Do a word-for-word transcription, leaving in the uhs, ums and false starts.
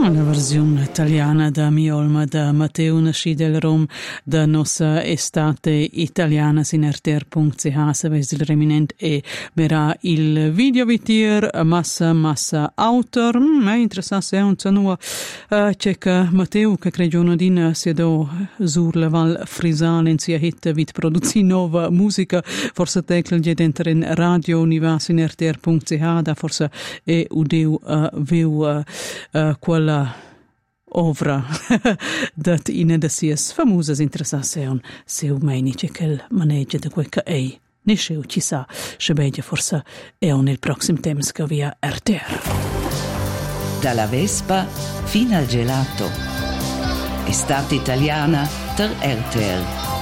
La versione italiana da Miolma da Matteo Nasci del Rom da nostra estate italiana sin R T R punto C H se ves il reminent e verrà il video vitier massa massa autor mm, è interessante è un zanua uh, c'è che Matteo che credo una din si do sur la Val Frisale in sia hit vit produzi nova musica forse tecla gli dentro in radio univa sin R T R punto C H da forse e udeu uh, viu uh, uh, quella ovra dat ina da sias famosas interessazion seu meinice che maneggia de quel che ei nesceu ci sa se begia forse è un il prossimo temps che via R T R. Dalla Vespa fino al gelato. Estate italiana ter R T R.